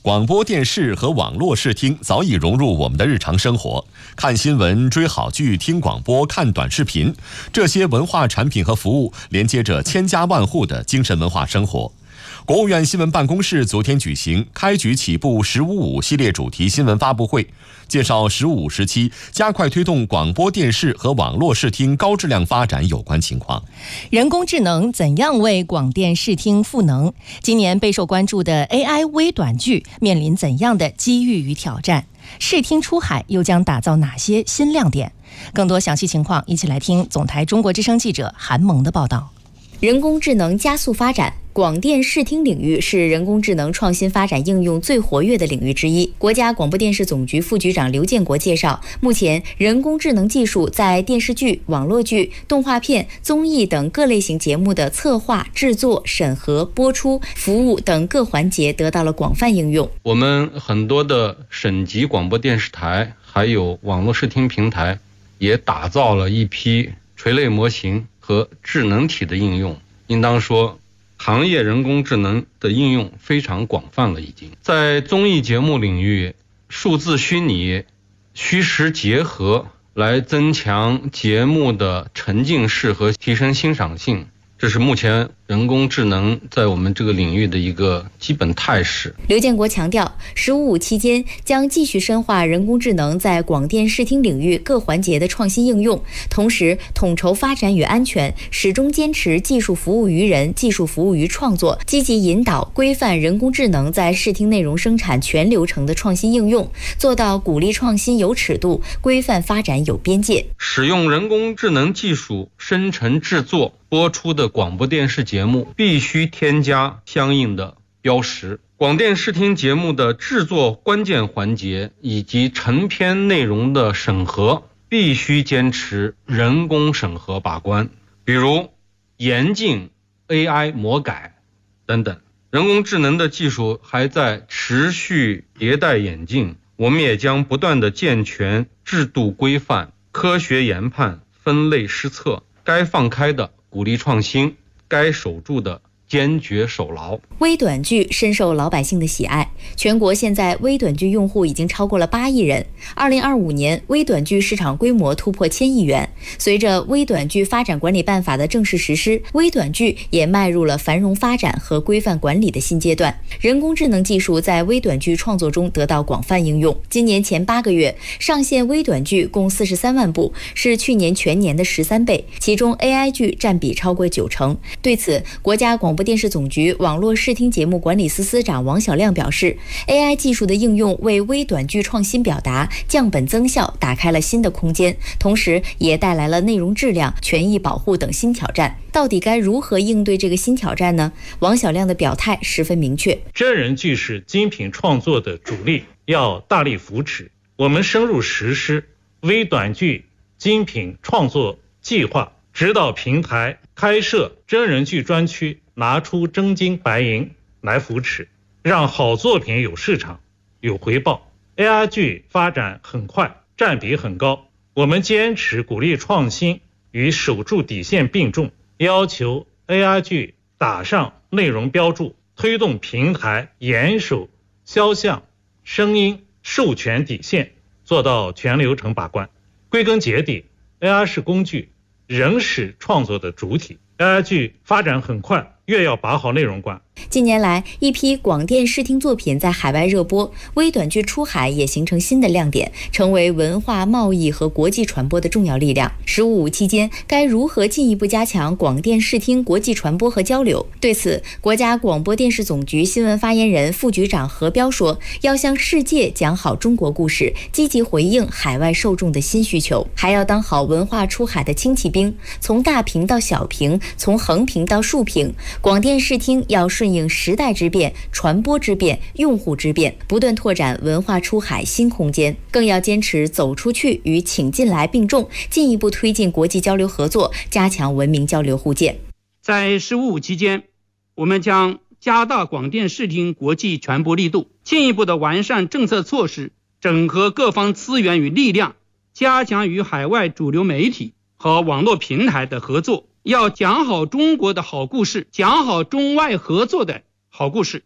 广播电视和网络视听早已融入我们的日常生活，看新闻、追好剧、听广播、看短视频，这些文化产品和服务连接着千家万户的精神文化生活。国务院新闻办公室昨天举行开局起步“15.5”系列主题新闻发布会，介绍“15”时期加快推动广播电视和网络视听高质量发展有关情况。 人工智能怎样为广电视听赋能？今年备受关注的 AI 微短剧面临怎样的机遇与挑战？视听出海又将打造哪些新亮点？更多详细情况，一起来听总台中国之声记者韩萌的报道。 人工智能加速发展，广电视听领域是人工智能创新发展应用最活跃的领域之一。国家广播电视总局副局长刘建国介绍，目前人工智能技术在电视剧、网络剧、动画片、综艺等各类型节目的策划、制作、审核、播出、服务等各环节得到了广泛应用。 我们很多的省级广播电视台还有网络视听平台也打造了一批垂类模型和智能体的应用，应当说行业人工智能的应用非常广泛了。已经在综艺节目领域，数字虚拟、虚实结合来增强节目的沉浸式和提升欣赏性，这是目前人工智能在我们这个领域的一个基本态势。 刘建国强调，“15.5”期间将继续深化人工智能在广电视听领域各环节的创新应用，同时统筹发展与安全，始终坚持技术服务于人、技术服务于创作，积极引导规范人工智能在视听内容生产全流程的创新应用，做到鼓励创新有尺度，规范发展有边界。 使用人工智能技术生成制作播出的广播电视节目必须添加相应的标识。广电视听节目的制作关键环节以及成片内容的审核必须坚持人工审核把关，比如严禁 AI 魔改等等。人工智能的技术还在持续迭代演进，我们也将不断地健全制度规范，科学研判，分类施策，该放开的鼓励创新，该守住的坚决守牢。 微短剧深受老百姓的喜爱，全国现在微短剧用户已经超过了8亿人。2025年，微短剧市场规模突破1000亿元。随着微短剧发展管理办法的正式实施，微短剧也迈入了繁荣发展和规范管理的新阶段。人工智能技术在微短剧创作中得到广泛应用。今年前8个月，上线微短剧共43万部，是去年全年的13倍，其中 AI 剧占比超过90%。对此，国家广播电视总局网络视听节目管理司司长王晓亮表示， AI 技术的应用为微短剧创新表达、降本增效打开了新的空间，同时也带来了内容质量、权益保护等新挑战。到底该如何应对这个新挑战呢？王晓亮的表态十分明确， 真人剧是精品创作的主力，要大力扶持。我们深入实施微短剧精品创作计划，指导平台开设真人剧专区，拿出真金白银来扶持，让好作品有市场、有回报。AI 剧发展很快，占比很高，我们坚持鼓励创新与守住底线并重，要求 AI 剧打上内容标注，推动平台严守肖像、声音、授权底线，做到全流程把关。归根结底， AI 是工具，人是创作的主体。AI 剧发展很快，越要把好内容关。 近年来，一批广电视听作品在海外热播，微短剧出海也形成新的亮点，成为文化贸易和国际传播的重要力量。“15.5”期间，该如何进一步加强广电视听国际传播和交流？对此，国家广播电视总局新闻发言人、副局长何彪说，要向世界讲好中国故事，积极回应海外受众的新需求，还要当好文化出海的轻骑兵，从大屏到小屏，从横屏到竖屏，广电视听要顺应时代之变、传播之变、用户之变，不断拓展文化出海新空间，更要坚持走出去与请进来并重，进一步推进国际交流合作，加强文明交流互鉴。 在“15.5”期间，我们将加大广电视听国际传播力度，进一步的完善政策措施，整合各方资源与力量，加强与海外主流媒体和网络平台的合作，要讲好中国的好故事，讲好中外合作的好故事，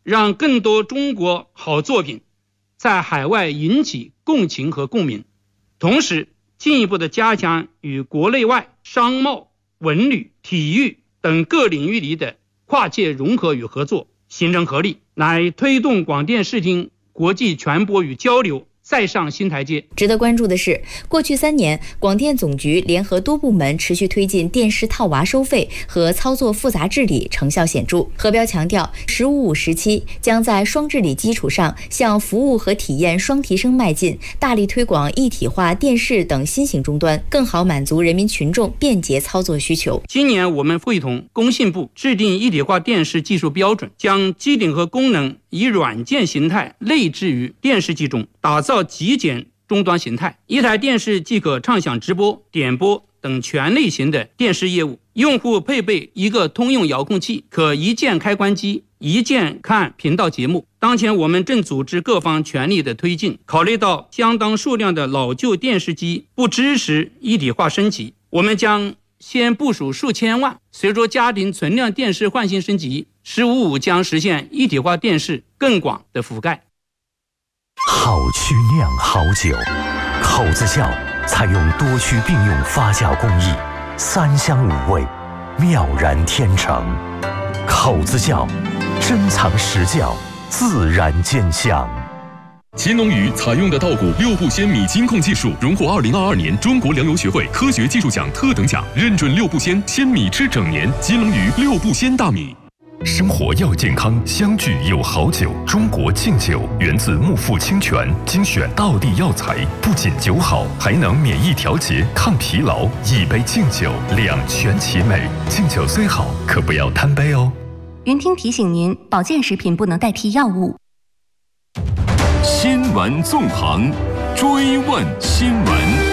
让更多中国好作品在海外引起共情和共鸣，同时进一步的加强与国内外商贸、文旅、体育等各领域里的跨界融合与合作，形成合力，来推动广电视听国际传播与交流再上新台阶。 值得关注的是，过去3年，广电总局联合多部门持续推进电视套娃收费和操作复杂治理，成效显著。何标强调，“15-5”时期将在双治理基础上，向服务和体验双提升迈进，大力推广一体化电视等新型终端，更好满足人民群众便捷操作需求。 今年我们会同工信部制定一体化电视技术标准，将机顶和功能以软件形态内置于电视机中，打造极简终端形态。一台电视即可畅享直播、点播等全类型的电视业务，用户配备一个通用遥控器，可一键开关机，一键看频道节目。当前我们正组织各方全力的推进，考虑到相当数量的老旧电视机不支持一体化升级，我们将先部署数千万，随着家庭存量电视换新升级，“15-5”将实现一体化电视更广的覆盖。 好曲酿好酒，口子窖采用多区并用发酵工艺，3香5味，妙然天成。口子窖珍藏实窖，自然见香。 乾隆鱼采用的稻谷6步鲜米金控技术，荣获2022年中国粮油学会科学技术奖特等奖，认准6步鲜米吃整年。金龙鱼6步鲜大米。 生活要健康，相聚有好酒。中国敬酒源自木富清泉，精选道地药材，不仅酒好，还能免疫调节、抗疲劳。一杯敬酒，两全其美。敬酒虽好，可不要贪杯哦。 云听提醒您，保健食品不能代替药物。 新闻纵横，追问新闻。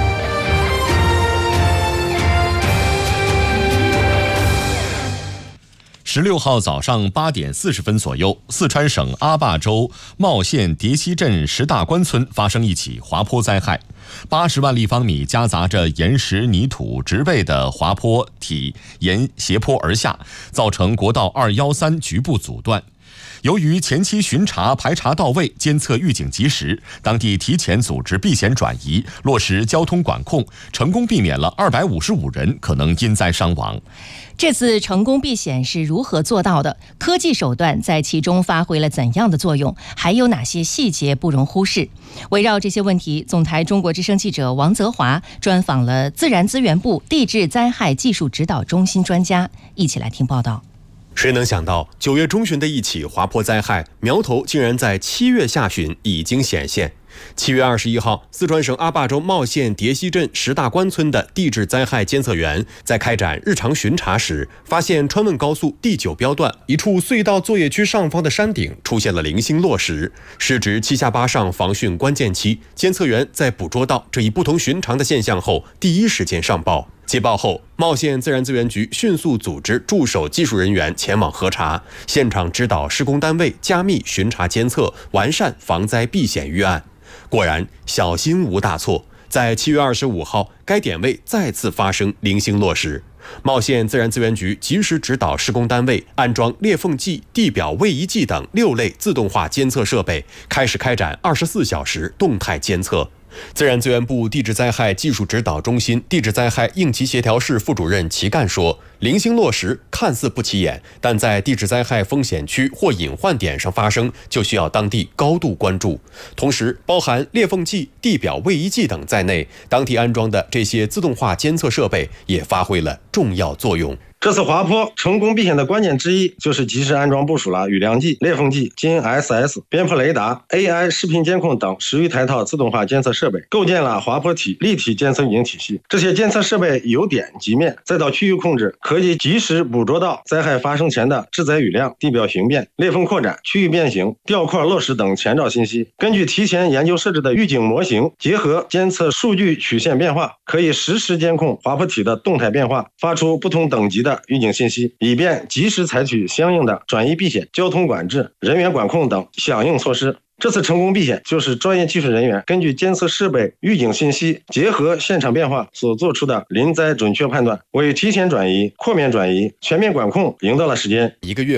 16号早上8点40分左右，四川省阿坝州茂县蝶溪镇石大关村发生一起滑坡灾害。80万立方米夹杂着岩石、泥土、植被的滑坡体沿斜坡而下，造成国道213局部阻断。由于前期巡查排查到位，监测预警及时，当地提前组织避险转移，落实交通管控，成功避免了255人可能因灾伤亡。 这次成功避险是如何做到的？科技手段在其中发挥了怎样的作用？还有哪些细节不容忽视？围绕这些问题，总台中国之声记者王泽华专访了自然资源部地质灾害技术指导中心专家，一起来听报道。 谁能想到9月中旬的一起滑坡灾害，苗头竟然在7月下旬已经显现。7月21号，四川省阿坝州茂县蝶溪镇石大关村的地质灾害监测员在开展日常巡查时，发现川汶高速第9标段一处隧道作业区上方的山顶出现了零星落石，时值7下8上防汛关键期。监测员在捕捉到这一不同寻常的现象后，第一时间上报。接报后，茂县自然资源局迅速组织驻守技术人员前往核查，现场指导施工单位加密巡查监测，完善防灾避险预案。果然，小心无大错。在7月25号，该点位再次发生零星落石。茂县自然资源局及时指导施工单位安装裂缝计、地表位移计等6类自动化监测设备，开始开展24小时动态监测。自然资源部地质灾害技术指导中心地质灾害应急协调室副主任齐干说，零星落石看似不起眼，但在地质灾害风险区或隐患点上发生，就需要当地高度关注。同时，包含裂缝计、地表位移计等在内，当地安装的这些自动化监测设备也发挥了重要作用。 这次滑坡成功避险的关键之一，就是及时安装部署了雨量计、裂缝计、GNSS、边坡雷达、AI 视频监控等10余台套自动化监测设备，构建了滑坡体立体监测预警体系。这些监测设备由点及面，再到区域控制，可以及时捕捉到灾害发生前的致灾雨量、地表形变、裂缝扩展、区域变形、掉块落石等前兆信息。根据提前研究设置的预警模型，结合监测数据曲线变化，可以实时监控滑坡体的动态变化，发出不同等级的预警信息，以便及时采取相应的转移避险、交通管制、人员管控等响应措施。这次成功避险，就是专业技术人员根据监测设备预警信息，结合现场变化所做出的临灾准确判断，为提前转移、扩面转移、全面管控赢得了时间。 1个月后，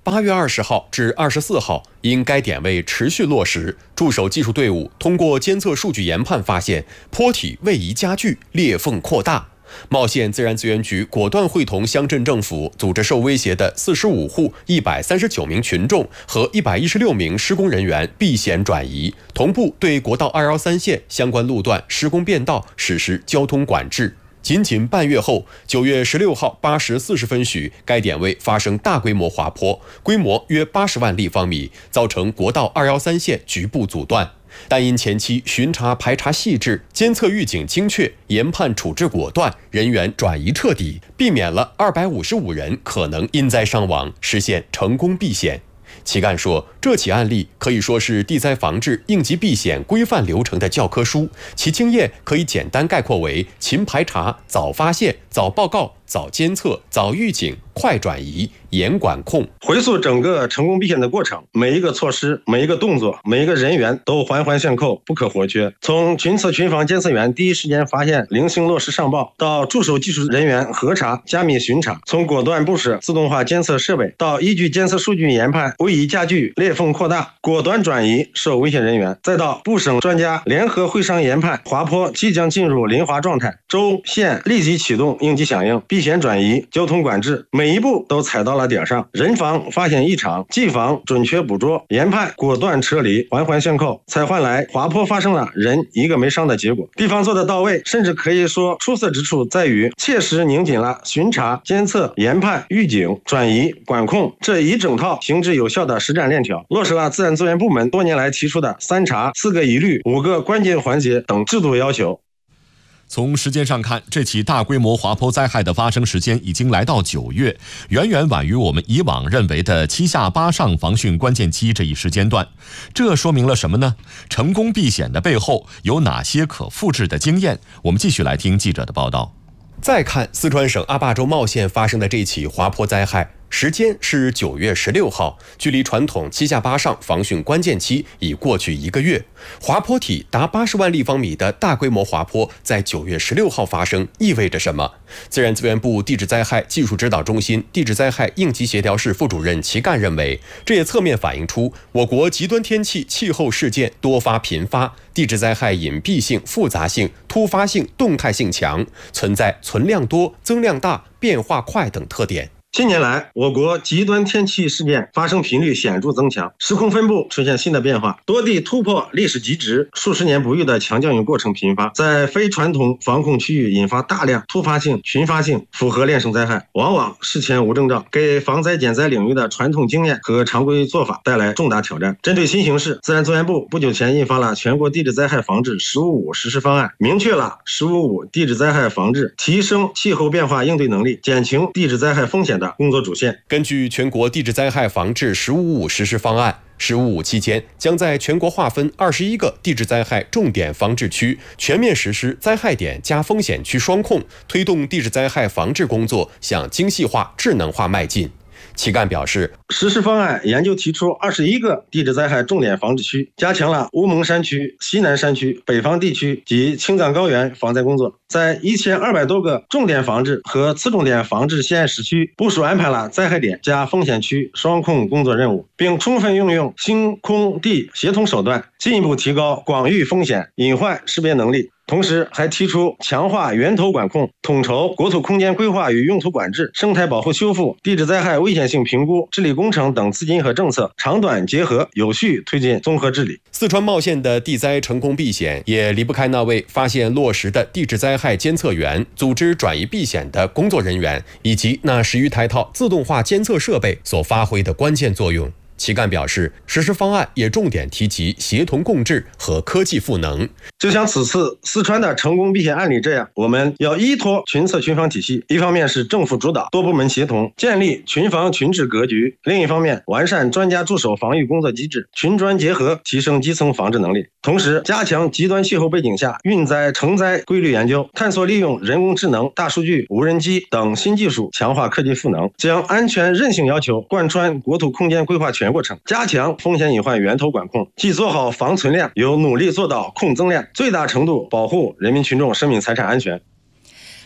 8月20号至24号，因该点位持续落实，驻守技术队伍通过监测数据研判发现坡体位移加剧，裂缝扩大。茂县自然资源局果断会同乡镇政府，组织受威胁的45户139名群众和116名施工人员避险转移，同步对国道213线相关路段施工变道实施交通管制。仅半月后，9月16号8时40分许，该点位发生大规模滑坡，规模约80万立方米，造成国道213线局部阻断。但因前期巡查排查细致，监测预警精确，研判处置果断，人员转移彻底，避免了255人可能因灾伤亡，实现成功避险。旗干说，这起案例可以说是地灾防治应急避险规范流程的教科书，其经验可以简单概括为：勤排查、早发现、早报告、早监测、早预警、快转移、严管控。 回溯整个成功避险的过程，每一个措施、每一个动作、每一个人员都环环相扣，不可或缺。从群测群防监测员第一时间发现零星落实上报，到驻守技术人员核查、加密巡查，从果断部署自动化监测设备，到依据监测数据研判位移加剧、裂缝扩大，果断转移受危险人员，再到部省专家联合会商研判滑坡即将进入临滑状态，州县立即启动应急响应、避险转移、交通管制，每一步都踩到了点上。人防发现异常，技防准确捕捉，研判果断撤离，环环相扣，才换来滑坡发生了人一个没伤的结果。地方做得到位，甚至可以说出色之处在于切实拧紧了巡查、监测、研判、预警、转移、管控这一整套行之有效的实战链条，落实了自然资源部门多年来提出的3查、4个一律、5个关键环节等制度要求。 从时间上看，这起大规模滑坡灾害的发生时间已经来到9月，远远晚于我们以往认为的7下8上防汛关键期这一时间段。这说明了什么呢？成功避险的背后有哪些可复制的经验？我们继续来听记者的报道。 再看四川省阿坝州茂县发生的这起滑坡灾害，时间是9月16号，距离传统7下8上防汛关键期已过去1个月。滑坡体达80万立方米的大规模滑坡在9月16号发生，意味着什么？自然资源部地质灾害技术指导中心地质灾害应急协调室副主任齐干认为，这也侧面反映出我国极端天气气候事件多发频发，地质灾害隐蔽性、复杂性、突发性、动态性强，存在存量多、增量大、变化快等特点。 近年来，我国极端天气事件发生频率显著增强，时空分布出现新的变化，多地突破历史极值，数十年不遇的强降雨过程频发，在非传统防控区域引发大量突发性、群发性复合链生灾害，往往事前无征兆，给防灾减灾领域的传统经验和常规做法带来重大挑战。针对新形势，自然资源部不久前印发了全国地质灾害防治“十五五”实施方案，明确了“十五五”地质灾害防治提升气候变化应对能力、减轻地质灾害风险的工作主线。 根据全国地质灾害防治“十五五”实施方案，“15五”期间将在全国划分21个地质灾害重点防治区，全面实施灾害点加风险区双控，推动地质灾害防治工作向精细化、智能化迈进。齐干表示， 实施方案研究提出21个地质灾害重点防治区，加强了乌蒙山区、西南山区、北方地区及青藏高原防灾工作，在1200多个重点防治和次重点防治县市区部署安排了灾害点加风险区双控工作任务，并充分运用星空地协同手段，进一步提高广域风险隐患识别能力。同时还提出强化源头管控，统筹国土空间规划与用途管制、生态保护修复、地质灾害危险性评估、治理工程等资金和政策长短结合，有序推进综合治理。 四川茂县的地灾成功避险也离不开那位发现落实的地质灾害监测员、组织转移避险的工作人员，以及那10余台套自动化监测设备所发挥的关键作用。齐干表示，实施方案也重点提及协同共治和科技赋能。 就像此次四川的成功避险案例这样，我们要依托群测群防体系，一方面是政府主导、多部门协同，建立群防群治格局；另一方面，完善专家驻守防御工作机制，群专结合，提升基层防治能力。同时，加强极端气候背景下运灾成灾规律研究，探索利用人工智能、大数据、无人机等新技术，强化科技赋能，将安全韧性要求贯穿国土空间规划全过程，加强风险隐患源头管控，既做好防存量，又努力做到控增量，最大程度保护人民群众生命财产安全。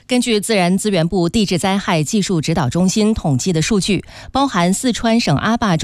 根据自然资源部地质灾害技术指导中心统计的数据，包含四川省阿坝州